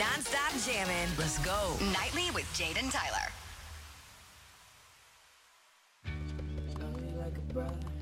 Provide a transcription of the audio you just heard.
Non-stop jamming. Let's go. Nightly with Jade and Tyler. Love you like a brother.